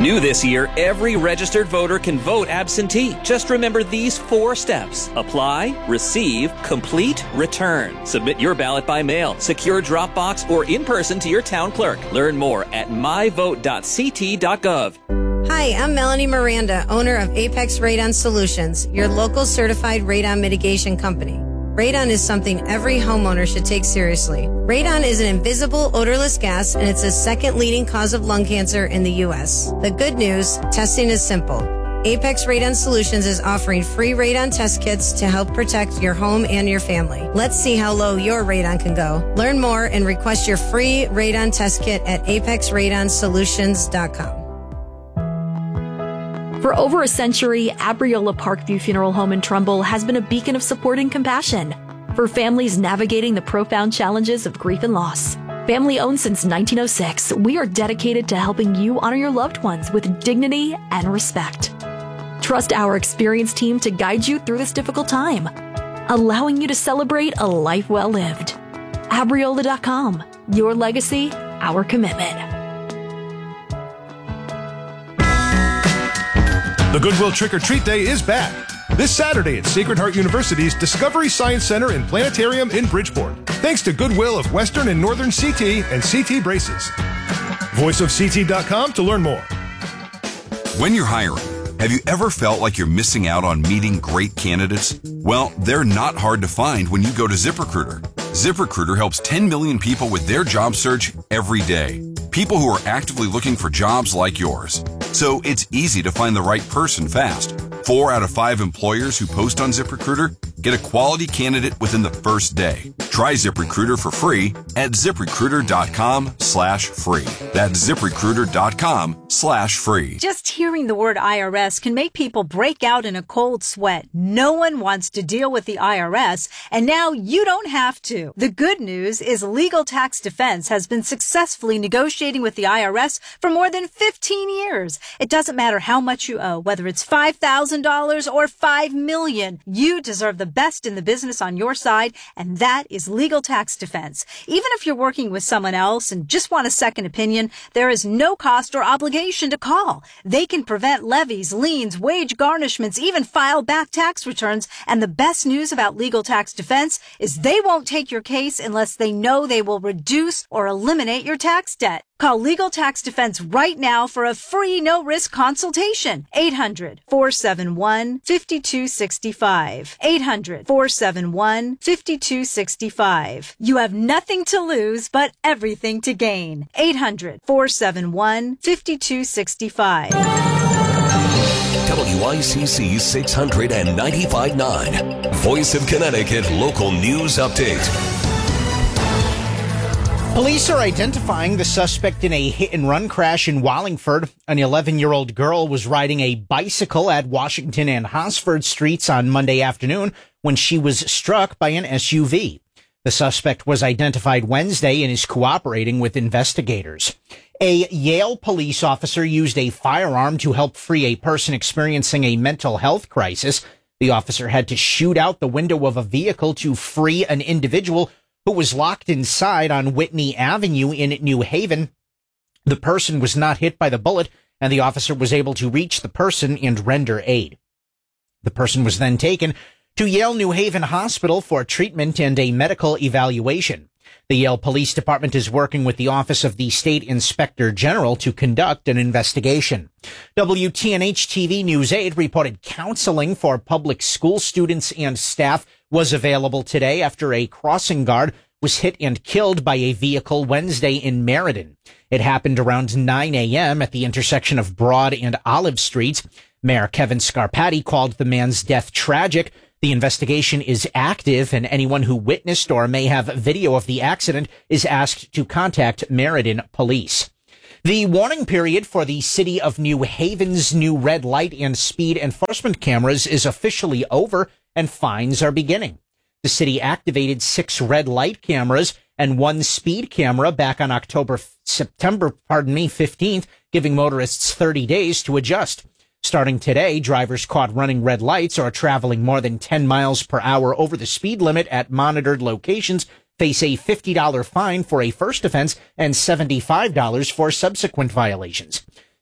New this year, every registered voter can vote absentee. Just remember these 4 steps. Apply, receive, complete, return. Submit your ballot by mail, secure drop box, or in person to your town clerk. Learn more at myvote.ct.gov. Hi, I'm Melanie Miranda, owner of Apex Radon Solutions, your local certified radon mitigation company. Radon is something every homeowner should take seriously. Radon is an invisible, odorless gas, and it's the second leading cause of lung cancer in the U.S. The good news, testing is simple. Apex Radon Solutions is offering free radon test kits to help protect your home and your family. Let's see how low your radon can go. Learn more and request your free radon test kit at apexradonsolutions.com. For over a century, Abriola Parkview Funeral Home in Trumbull has been a beacon of support and compassion for families navigating the profound challenges of grief and loss. Family owned since 1906, we are dedicated to helping you honor your loved ones with dignity and respect. Trust our experienced team to guide you through this difficult time, allowing you to celebrate a life well lived. Abriola.com, your legacy, our commitment. The Goodwill Trick or Treat Day is back this Saturday at Sacred Heart University's Discovery Science Center and Planetarium in Bridgeport. Thanks to Goodwill of Western and Northern CT and CT Braces. VoiceofCT.com to learn more. When you're hiring, have you ever felt like you're missing out on meeting great candidates? Well, they're not hard to find when you go to ZipRecruiter. ZipRecruiter helps 10 million people with their job search every day. People who are actively looking for jobs like yours. So it's easy to find the right person fast. 4 out of 5 employers who post on ZipRecruiter get a quality candidate within the first day. Try ZipRecruiter for free at ZipRecruiter.com/free. That's ZipRecruiter.com/free. Just hearing the word IRS can make people break out in a cold sweat. No one wants to deal with the IRS, and now you don't have to. The good news is Legal Tax Defense has been successfully negotiating with the IRS for more than 15 years. It doesn't matter how much you owe, whether it's $5,000 or $5 million. You deserve the best in the business on your side, and that is Legal Tax Defense. Even if you're working with someone else and just want a second opinion, there is no cost or obligation to call. They can prevent levies, liens, wage garnishments, even file back tax returns. And the best news about Legal Tax Defense is they won't take your case unless they know they will reduce or eliminate your tax debt. Call Legal Tax Defense right now for a free no-risk consultation. 800-471-5265. 800-471-5265. You have nothing to lose but everything to gain. 800-471-5265. WICC 695.9. Voice of Connecticut Local News Update. Police are identifying the suspect in a hit-and-run crash in Wallingford. An 11-year-old girl was riding a bicycle at Washington and Hosford streets on Monday afternoon when she was struck by an SUV. The suspect was identified Wednesday and is cooperating with investigators. A Yale police officer used a firearm to help free a person experiencing a mental health crisis. The officer had to shoot out the window of a vehicle to free an individual who was locked inside on Whitney Avenue in New Haven. The person was not hit by the bullet, and the officer was able to reach the person and render aid. The person was then taken to Yale New Haven Hospital for treatment and a medical evaluation. The Yale Police Department is working with the Office of the State Inspector General to conduct an investigation. WTNH-TV News 8 reported counseling for public school students and staff was available today after a crossing guard was hit and killed by a vehicle Wednesday in Meriden. It happened around 9 a.m. at the intersection of Broad and Olive Streets. Mayor Kevin Scarpati called the man's death tragic. The investigation is active, and anyone who witnessed or may have video of the accident is asked to contact Meriden Police. The warning period for the City of New Haven's new red light and speed enforcement cameras is officially over, and fines are beginning. The city activated 6 red light cameras and 1 speed camera back on September 15th, giving motorists 30 days to adjust. Starting today, drivers caught running red lights or traveling more than 10 miles per hour over the speed limit at monitored locations face a $50 fine for a first offense and $75 for subsequent violations.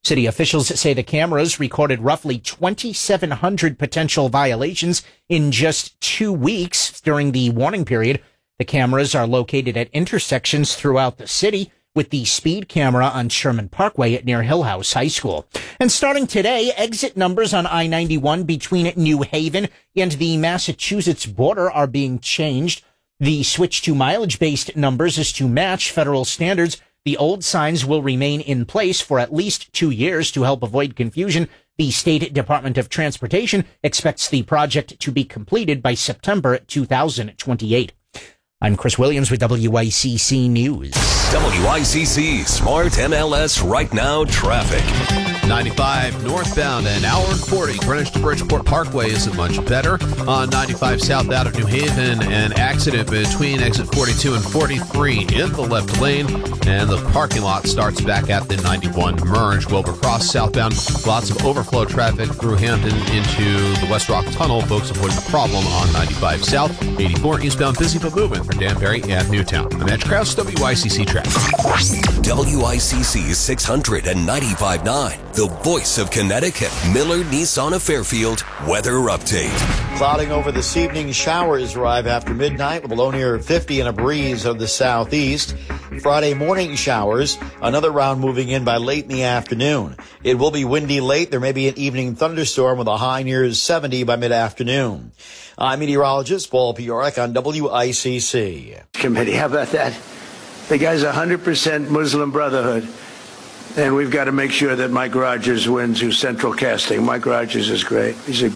City officials say the cameras recorded roughly 2,700 potential violations in just 2 weeks during the warning period. The cameras are located at intersections throughout the city, with the speed camera on Sherman Parkway near Hillhouse High School. And starting today, exit numbers on I-91 between New Haven and the Massachusetts border are being changed. The switch to mileage-based numbers is to match federal standards. The old signs will remain in place for at least 2 years to help avoid confusion. The State Department of Transportation expects the project to be completed by September 2028. I'm Chris Williams with WICC News. WICC Smart MLS Right Now Traffic. 95 northbound, an hour and 40. Greenwich to Bridgeport Parkway isn't much better. On 95 south out of New Haven, an accident between exit 42 and 43 in the left lane, and the parking lot starts back at the 91 merge. Wilbur Cross southbound, lots of overflow traffic through Hampton into the West Rock Tunnel. Folks avoiding the problem on 95 south. 84 eastbound, busy but moving for Danbury and Newtown. I'm Edge Krause, WICC Traffic. WICC 695.9. The voice of Connecticut. Miller Nissan of Fairfield. Weather update. Clouding over this evening. Showers arrive after midnight with a low near 50 and a breeze of the southeast. Friday morning showers. Another round moving in by late in the afternoon. It will be windy late. There may be an evening thunderstorm with a high near 70 by mid-afternoon. I'm meteorologist Paul Piorek on WICC. Committee, how about that? The guy's 100% Muslim Brotherhood. And we've got to make sure that Mike Rogers wins, who's central casting. Mike Rogers is great. He's a...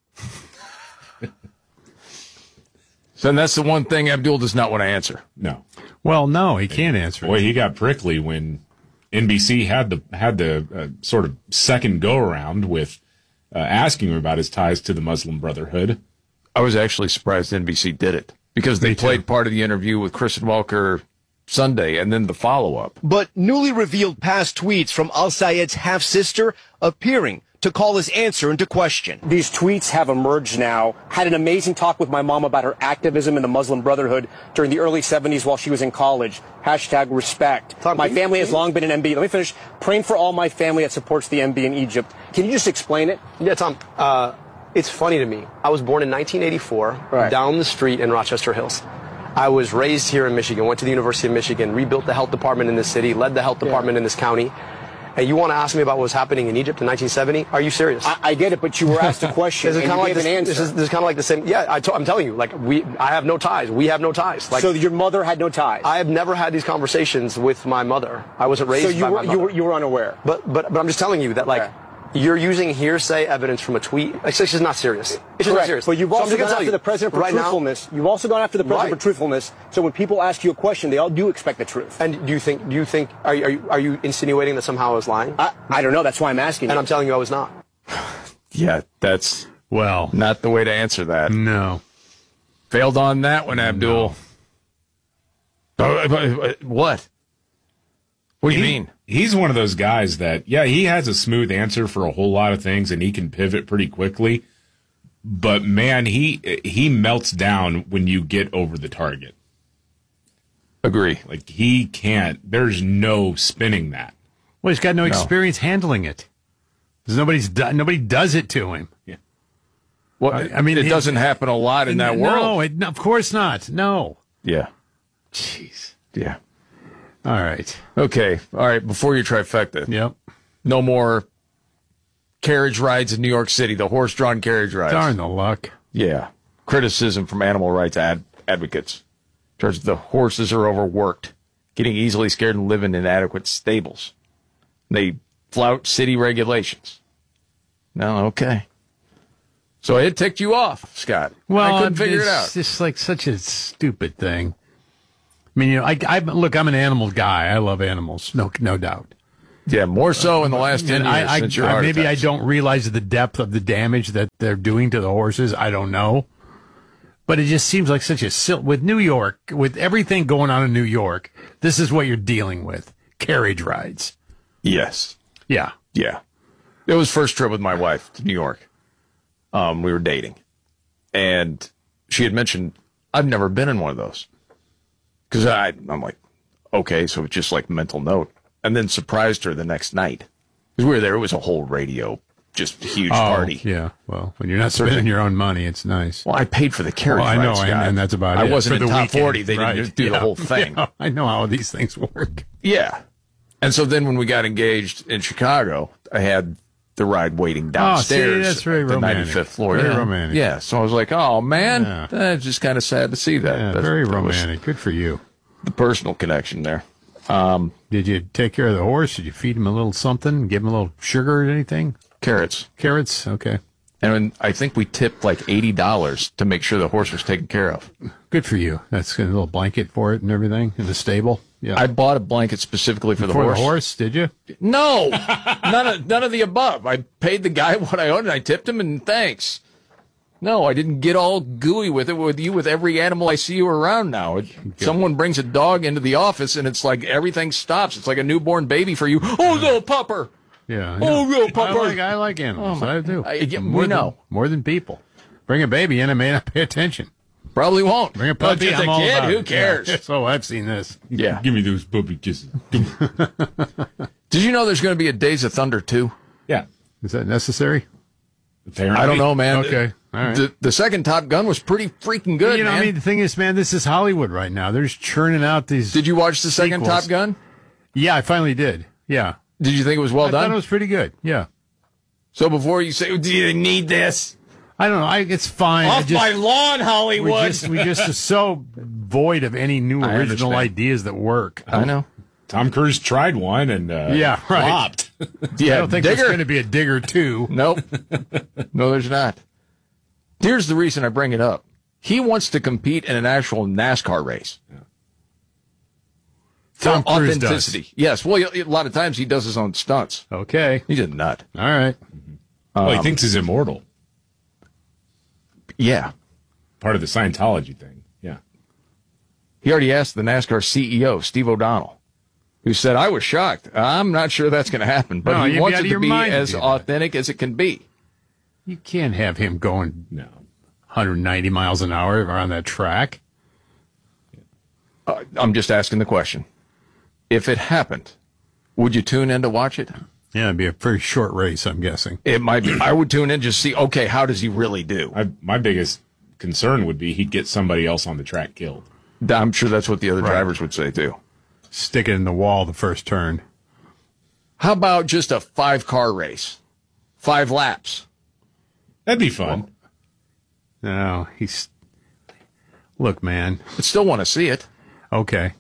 So that's the one thing Abdul does not want to answer. No. Well, no, he can't answer. Boy, he got prickly when NBC had the sort of second go-around with asking him about his ties to the Muslim Brotherhood. I was actually surprised NBC did it because they played part of the interview with Kristen Welker Sunday and then the follow-up. But newly revealed past tweets from Al-Sayed's half-sister appearing to call his answer into question. These tweets have emerged now. Had an amazing talk with my mom about her activism in the Muslim Brotherhood during the early 70s while she was in college. #respect. Tom, my family has long been an MB. Let me finish. Praying for all my family that supports the MB in Egypt. Can you just explain it? Yeah, Tom. It's funny to me. I was born in 1984 down the street in Rochester Hills. I was raised here in Michigan, went to the University of Michigan, rebuilt the health department in this city, led the health department in this county. And you want to ask me about what was happening in Egypt in 1970? Are you serious? I get it, but you were asked a question and you gave an answer. This is kind of like the same. Yeah, I'm telling you, I have no ties. We have no ties. So your mother had no ties? I have never had these conversations with my mother. I wasn't raised by my mother. You were unaware? But I'm just telling you that, you're using hearsay evidence from a tweet. It's just not serious. It's just not serious. But you've also gone after the president for truthfulness. You've also gone after the president for truthfulness. So when people ask you a question, they all do expect the truth. And do you think? Are you insinuating that somehow I was lying? I don't know. That's why I'm asking. And I'm telling you I was not. Yeah, that's not the way to answer that. No. Failed on that one, Abdul. No. What? What do you mean? He's one of those guys that, he has a smooth answer for a whole lot of things, and he can pivot pretty quickly. But, man, he melts down when you get over the target. Agree. Like, he can't. There's no spinning that. Well, he's got no experience handling it. Nobody does it to him. Yeah. Well, I mean, it doesn't happen a lot in that world. No, of course not. No. Yeah. Jeez. Yeah. All right. Okay. All right. Before your trifecta. Yep. No more carriage rides in New York City, the horse-drawn carriage rides. Darn the luck. Yeah. Criticism from animal rights advocates. Charge the horses are overworked, getting easily scared and live in inadequate stables. They flout city regulations. No, okay. So it ticked you off, Scott. Well, I couldn't figure it out. It's just like such a stupid thing. I mean, look, I'm an animal guy. I love animals, no doubt. Yeah, more so in the last 10 years since your heart maybe attacks. I don't realize the depth of the damage that they're doing to the horses. I don't know. But it just seems like such a with New York, with everything going on in New York, this is what you're dealing with. Carriage rides. Yes. Yeah. Yeah. It was first trip with my wife to New York. We were dating. And she had mentioned, I've never been in one of those. Because I'm like, okay, so it's just like mental note. And then surprised her the next night. Because we were there, it was a whole radio, just huge party. Yeah, well, when you're not spending your own money, it's nice. Well, I paid for the carriage I know, rides, Scott. and that's about it. I wasn't For in the top weekend, 40. They didn't do the whole thing. Yeah, I know how these things work. Yeah. And so then when we got engaged in Chicago, I had the ride waiting downstairs. See, that's very at the romantic. 95th floor. Very romantic. Yeah. So I was like, oh, man, it's just kind of sad to see that. Yeah, very romantic. Good for you. The personal connection there. Did you take care of the horse? Did you feed him a little something? Give him a little sugar or anything? Carrots. Carrots? Okay. And I think we tipped like $80 to make sure the horse was taken care of. Good for you. That's a little blanket for it and everything in the stable. Yeah. I bought a blanket specifically for the horse. For the horse, did you? No, none of the above. I paid the guy what I owed, and I tipped him, and thanks. No, I didn't get all gooey with it with every animal I see you around now. Someone brings a dog into the office, and it's like everything stops. It's like a newborn baby for you. Oh, little pupper. Yeah. Oh, little pupper. I like animals. I do. We know. More than people. Bring a baby in, I may not pay attention. Probably won't. Bring a puppy, just I'm a all kid, about who it. cares? Yeah. So I've seen this. Yeah. Give me those puppy kisses. Did you know there's going to be a Days of Thunder 2? Yeah. Is that necessary? Apparently. I don't know, man. Okay. All right. The second Top Gun was pretty freaking good, You know, man. I mean, the thing is, man, this is Hollywood right now. They're just churning out these. Did you watch the second sequels. Top Gun? Yeah, I finally did. Yeah. Did you think it was well I done? thought it was pretty good. Yeah. So before you say, do you need this? I don't know. It's fine. Off my lawn, Hollywood. We just are so void of any new I original understand. ideas that work. I know. Tom Cruise tried one and Yeah, right. flopped. Yeah, I don't think Digger. there's going to be a Digger 2. Nope. No, there's not. Here's the reason I bring it up. He wants to compete in an actual NASCAR race. Tom For Cruise authenticity. does. Yes. Well, a lot of times he does his own stunts. Okay. He's a nut. All right. Well, he thinks he's immortal. Yeah. Part of the Scientology thing. Yeah. He already asked the NASCAR CEO, Steve O'Donnell, who said, I was shocked. I'm not sure that's going to happen, but No, he you'd be wants out it of to your be mind to as do that. authentic as it can be. You can't have him going 190 miles an hour around that track. I'm just asking the question. If it happened, would you tune in to watch it? Yeah, it'd be a pretty short race, I'm guessing. It might be. I would tune in just see, okay, how does he really do? My biggest concern would be he'd get somebody else on the track killed. I'm sure that's what the other drivers would say, too. Stick it in the wall the first turn. How about just a 5-car race? 5 laps. That'd be fun. No, Look, man. I'd still want to see it. Okay.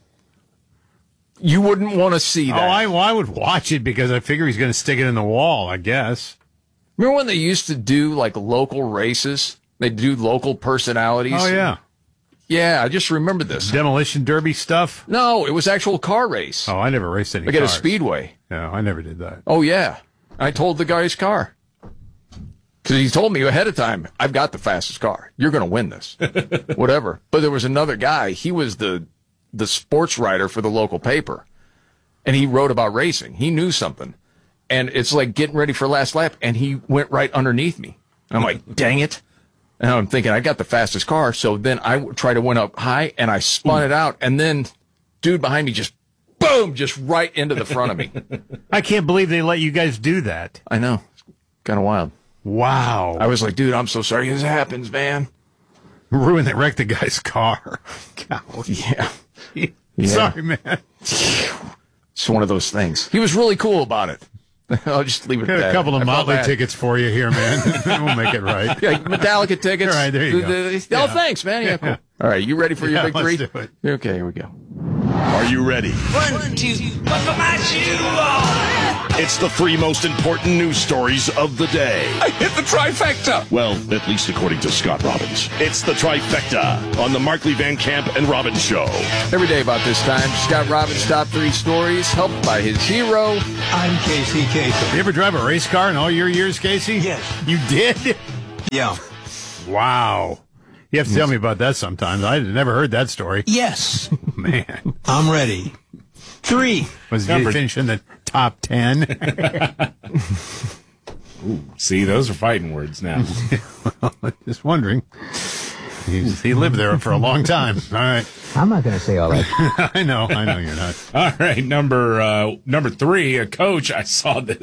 You wouldn't want to see that. I would watch it because I figure he's going to stick it in the wall, I guess. Remember when they used to do, like, local races? They'd do local personalities? Oh, yeah. Yeah, I just remember this. Demolition derby stuff? No, it was actual car race. Oh, I never raced any Like at a cars. speedway. No, I never did that. Oh, yeah. I told the guy his car. Because he told me ahead of time, I've got the fastest car. You're going to win this. Whatever. But there was another guy. He was the sports writer for the local paper. And he wrote about racing. He knew something. And it's like getting ready for last lap. And he went right underneath me. And I'm like, dang it. And I'm thinking, I got the fastest car. So then I try to went up high and I spun it out. And then dude behind me just, boom, just right into the front of me. I can't believe they let you guys do that. I know. Kind of wild. Wow. I was like, dude, I'm so sorry this happens, man. Wrecked the guy's car. God. Yeah. Sorry, man. It's one of those things. He was really cool about it. I'll just leave it at Got that. a couple of I felt Motley bad. tickets for you here, man. We'll make it right. Yeah, Metallica tickets. All right, there you go. Oh, thanks, man. Yeah, cool. All right, you ready for your big let's 3? do it. Okay, here we go. Are you ready? 1, 2, put my shoe on. It's the 3 most important news stories of the day. I hit the trifecta. Well, at least according to Scott Robbins. It's the trifecta on the Markley Van Camp and Robbins Show. Every day about this time, Scott Robbins' top 3 stories, helped by his hero. I'm Casey Kasem. You ever drive a race car in all your years, Casey? Yes. You did? Yeah. Wow. You have to tell me about that sometimes. I never heard that story. Yes. Man. I'm ready. 3. Was he finishing the top 10? Ooh, see, those are fighting words now. Just wondering. He lived there for a long time. All right. I'm not going to say all that. I know you're not. All right, number 3, a coach. I saw this.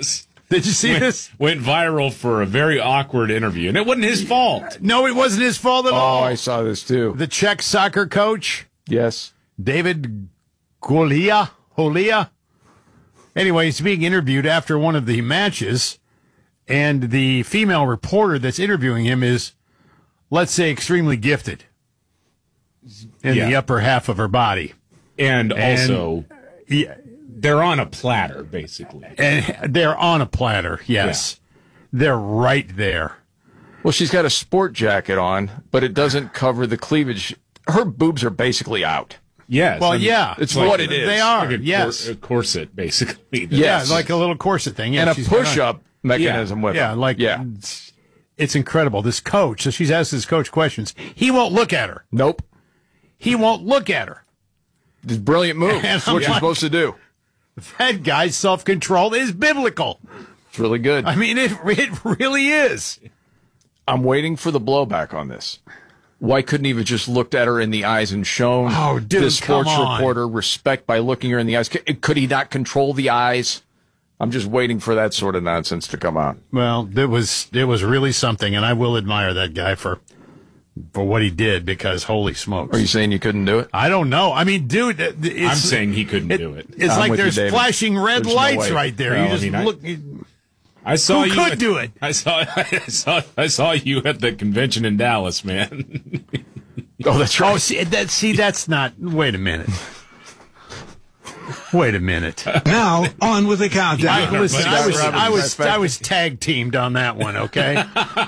Did you see this? Went viral for a very awkward interview, and it wasn't his fault. No, it wasn't his fault at all. Oh, I saw this too. The Czech soccer coach, Yes. David Holia. Anyway, he's being interviewed after one of the matches, and the female reporter that's interviewing him is, let's say, extremely gifted in the upper half of her body. And also, they're on a platter, basically. And they're on a platter, yes. Yeah. They're right there. Well, she's got a sport jacket on, but it doesn't cover the cleavage. Her boobs are basically out. Yes. Well, yeah. It's like, what it is. They are, like yes. A corset, basically. Yes. Yeah, like a little corset thing. Yeah, and a push-up mechanism with it. It's incredible. This coach, so she's asked this coach questions. He won't look at her. Nope. He won't look at her. It's a brilliant move. That's what you're supposed to do. That guy's self-control is biblical. It's really good. I mean, it really is. I'm waiting for the blowback on this. Why couldn't he have just looked at her in the eyes and shown the sports reporter respect by looking her in the eyes? Could he not control the eyes? I'm just waiting for that sort of nonsense to come out. Well, it was really something, and I will admire that guy for what he did, because holy smokes. Are you saying you couldn't do it? I don't know. I mean, dude, I'm saying he couldn't do it. It's like there's flashing red lights right there. Well, you just look. I saw Who you could do it? I saw you at the convention in Dallas, man. Oh, that's right. Oh, see, that's not. Wait a minute. Wait a minute. Now on with the countdown. I was tag teamed on that one. Okay.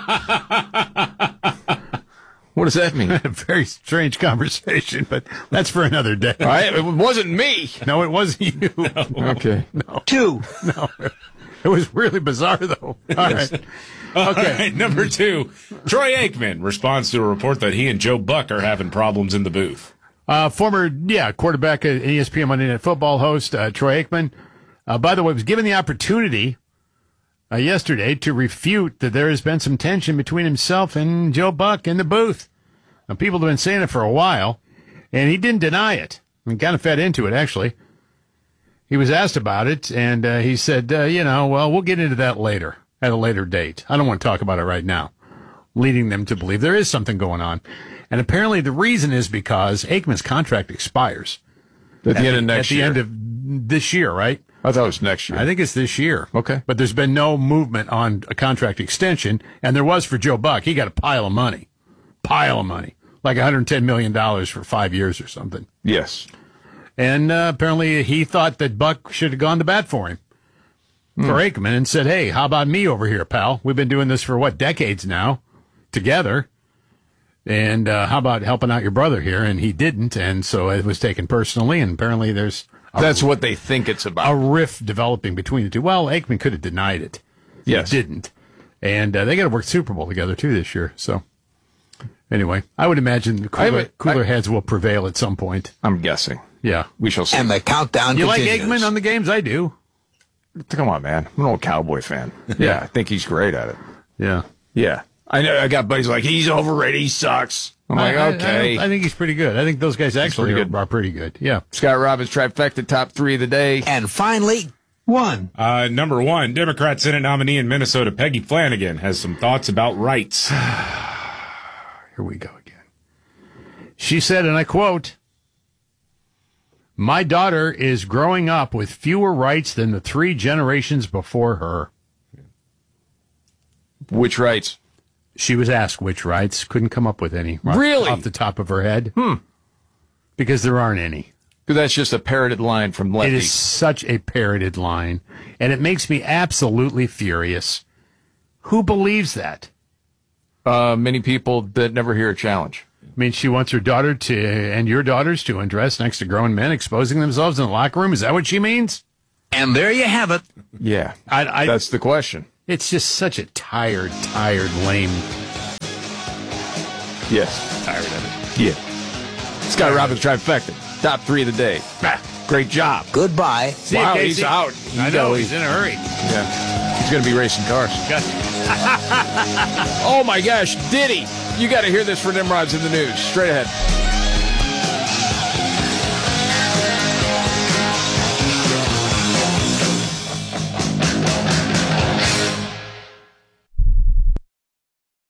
What does that mean? A very strange conversation, but that's for another day. All right, it wasn't me. No, it wasn't you. No. Okay. No. 2. No. It was really bizarre, though. All right. Okay. All right, number 2. Troy Aikman responds to a report that he and Joe Buck are having problems in the booth. Former quarterback, ESPN Monday Night Football host, Troy Aikman, by the way, was given the opportunity yesterday to refute that there has been some tension between himself and Joe Buck in the booth. Now, people have been saying it for a while, and he didn't deny it. He kind of fed into it, actually. He was asked about it, and he said, we'll get into that later, at a later date. I don't want to talk about it right now, leading them to believe there is something going on. And apparently the reason is because Aikman's contract expires. At the end of next year. At the end of this year, right? I thought it was next year. I think it's this year. Okay. But there's been no movement on a contract extension, and there was for Joe Buck. He got a pile of money. Like $110 million for 5 years or something. Yes. And apparently he thought that Buck should have gone to bat for him, for Aikman, and said, hey, how about me over here, pal? We've been doing this for, decades now, together. And how about helping out your brother here? And he didn't, and so it was taken personally, and apparently there's... That's what they think it's about. A rift developing between the two. Well, Aikman could have denied it. Yes. He didn't. And they got to work Super Bowl together, too, this year. So, anyway, I would imagine cooler heads will prevail at some point. I'm guessing. Yeah. We shall see. And the countdown continues. You like Aikman on the games? I do. Come on, man. I'm an old Cowboy fan. Yeah, I think he's great at it. Yeah. Yeah. I know. I got buddies like, he's overrated. He sucks. I'm like, okay. I think he's pretty good. I think those guys actually are pretty good. Yeah. Scott Robbins trifecta, top 3 of the day. And finally, 1. Number 1, Democrat Senate nominee in Minnesota, Peggy Flanagan, has some thoughts about rights. Here we go again. She said, and I quote, "My daughter is growing up with fewer rights than the 3 generations before her." Which rights? She was asked which rights. Couldn't come up with any. Really? Off the top of her head. Because there aren't any. That's just a parroted line from Lefty. It is such a parroted line. And it makes me absolutely furious. Who believes that? Many people that never hear a challenge. I mean, she wants her daughter and your daughters to undress next to grown men exposing themselves in the locker room. Is that what she means? And there you have it. Yeah. That's the question. It's just such a tired, lame. Yes. Tired of it. Yeah. Scott Robbins trifecta. Top 3 of the day. Great job. Goodbye. See wow, you, he's out. I know, he's in a hurry. Yeah. He's going to be racing cars. Oh, my gosh. Diddy. You got to hear this for Nimrod's in the news. Straight ahead.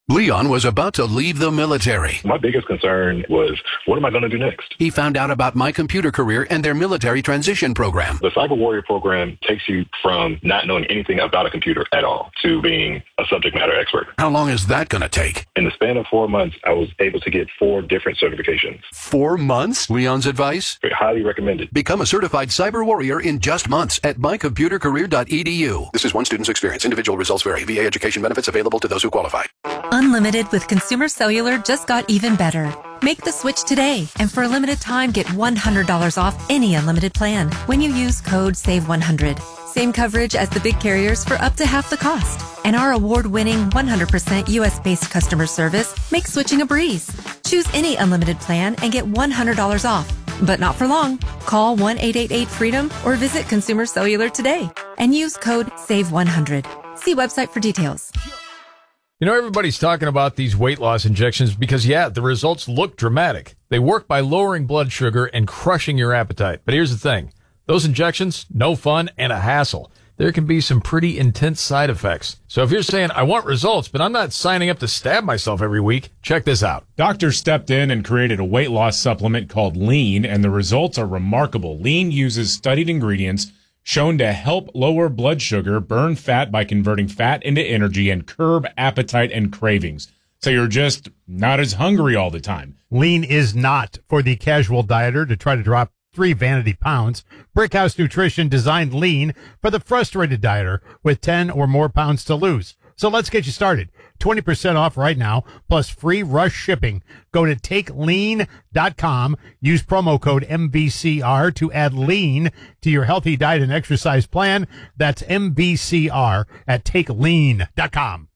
Leon was about to leave the military. My biggest concern was, what am I going to do next? He found out about My Computer Career and their military transition program. The Cyber Warrior program takes you from not knowing anything about a computer at all to being a subject matter expert. How long is that going to take? In the span of 4 months, I was able to get 4 different certifications. 4 months? Leon's advice? Highly recommended. Become a certified cyber warrior in just months at mycomputercareer.edu. This is one student's experience. Individual results vary. VA education benefits available to those who qualify. Unlimited with Consumer Cellular just got even better. Make the switch today, and for a limited time, get $100 off any unlimited plan when you use code SAVE100. Same coverage as the big carriers for up to half the cost. And our award-winning 100% U.S.-based customer service makes switching a breeze. Choose any unlimited plan and get $100 off. But not for long. Call 1-888-FREEDOM or visit Consumer Cellular today and use code SAVE100. See website for details. You know, everybody's talking about these weight loss injections because, yeah, the results look dramatic. They work by lowering blood sugar and crushing your appetite. But here's the thing. Those injections, no fun and a hassle. There can be some pretty intense side effects. So if you're saying, I want results, but I'm not signing up to stab myself every week, check this out. Doctors stepped in and created a weight loss supplement called Lean, and the results are remarkable. Lean uses studied ingredients shown to help lower blood sugar, burn fat by converting fat into energy, and curb appetite and cravings. So you're just not as hungry all the time. Lean is not for the casual dieter to try to drop 3 vanity pounds. Brickhouse Nutrition designed Lean for the frustrated dieter with 10 or more pounds to lose. So let's get you started. 20% off right now, plus free rush shipping. Go to TakeLean.com. Use promo code MVCR to add Lean to your healthy diet and exercise plan. That's MVCR at TakeLean.com.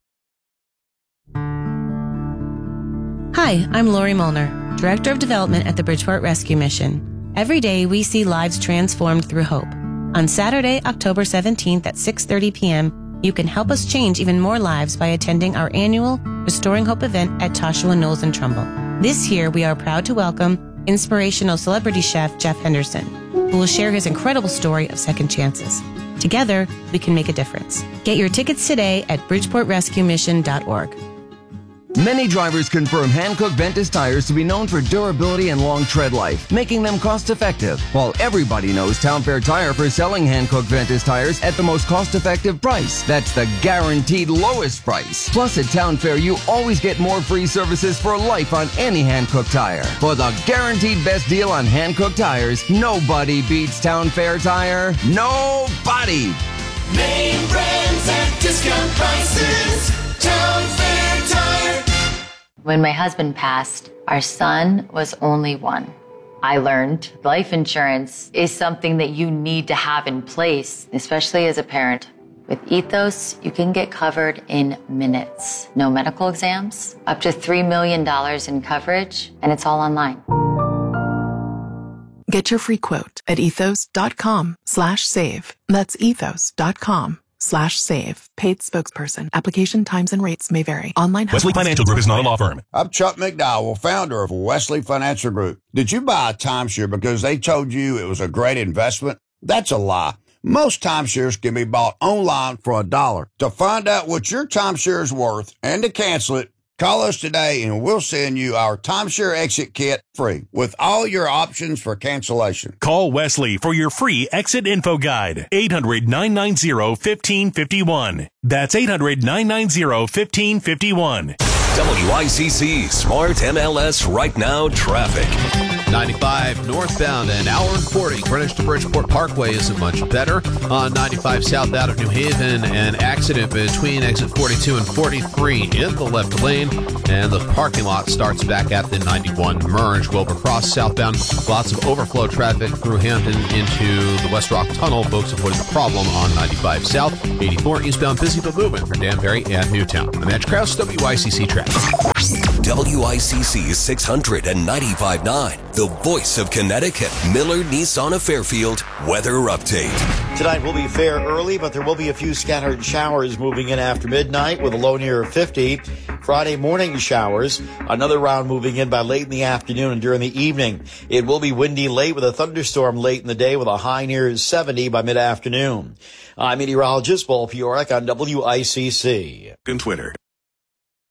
Hi, I'm Lori Molnar, Director of Development at the Bridgeport Rescue Mission. Every day we see lives transformed through hope. On Saturday, October 17th at 6:30 p.m., you can help us change even more lives by attending our annual Restoring Hope event at Joshua Knowles in Trumbull. This year, we are proud to welcome inspirational celebrity chef Jeff Henderson, who will share his incredible story of second chances. Together, we can make a difference. Get your tickets today at bridgeportrescuemission.org. Many drivers confirm Hankook Ventus tires to be known for durability and long tread life, making them cost-effective. While everybody knows Town Fair Tire for selling Hankook Ventus tires at the most cost-effective price. That's the guaranteed lowest price. Plus, at Town Fair, you always get more free services for life on any Hankook tire. For the guaranteed best deal on Hankook tires, nobody beats Town Fair Tire. Nobody! Name brands at discount prices. Town Fair Tire. When my husband passed, our son was only 1. I learned life insurance is something that you need to have in place, especially as a parent. With Ethos, you can get covered in minutes. No medical exams, up to $3 million in coverage, and it's all online. Get your free quote at ethos.com/save. That's ethos.com/save. Paid spokesperson. Application times and rates may vary. Online. Wesley Financial Group is not a law firm. I'm Chuck McDowell, founder of Wesley Financial Group. Did you buy a timeshare because they told you it was a great investment? That's a lie. Most timeshares can be bought online for $1. To find out what your timeshare is worth and to cancel it, call us today and we'll send you our timeshare exit kit free with all your options for cancellation. Call Wesley for your free exit info guide. 800-990-1551. That's 800-990-1551. WICC Smart MLS Right Now Traffic. 95 northbound and hour and 40 Greenwich to Bridgeport Parkway isn't much better. On 95 south out of New Haven, an accident between exit 42 and 43 in the left lane, and the parking lot starts back at the 91 merge. Wilbur Cross southbound, lots of overflow traffic through Hampton into the West Rock Tunnel. Folks avoiding the problem on 95 south. 84 eastbound busy but moving for Danbury and Newtown. I'm Edge Krause, WICC Traffic. WICC 695.9, the voice of Connecticut. Miller Nissan of Fairfield weather update. Tonight will be fair early, but there will be a few scattered showers moving in after midnight with a low near 50. Friday morning showers, another round moving in by late in the afternoon and during the evening. It will be windy late with a thunderstorm late in the day with a high near 70 by mid-afternoon. I'm meteorologist Paul Piorik on WICC. On Twitter.